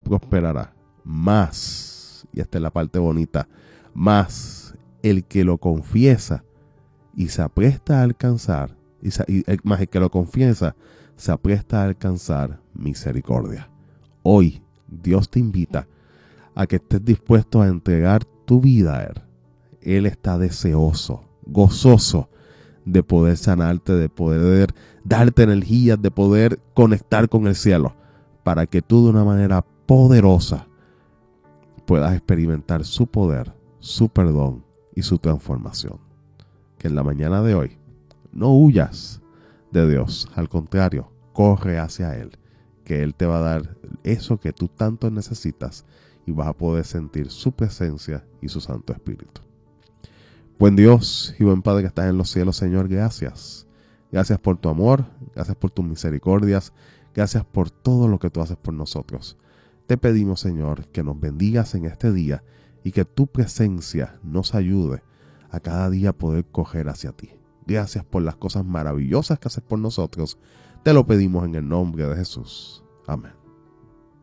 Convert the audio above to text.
prosperará. Más, y esta es la parte bonita, más el que lo confiesa y se apresta a alcanzar, más el que lo confiesa se apresta a alcanzar misericordia. Hoy Dios te invita a que estés dispuesto a entregar tu vida a Él. Él está deseoso, gozoso de poder sanarte, de poder darte energías, de poder conectar con el cielo, para que tú de una manera poderosa puedas experimentar su poder, su perdón y su transformación. Que en la mañana de hoy no huyas de Dios, al contrario, corre hacia Él, que Él te va a dar eso que tú tanto necesitas y vas a poder sentir su presencia y su Santo Espíritu. Buen Dios y buen Padre que estás en los cielos, Señor, gracias. Gracias por tu amor, gracias por tus misericordias, gracias por todo lo que tú haces por nosotros. Te pedimos, Señor, que nos bendigas en este día y que tu presencia nos ayude a cada día poder correr hacia ti. Gracias por las cosas maravillosas que haces por nosotros. Te lo pedimos en el nombre de Jesús. Amén.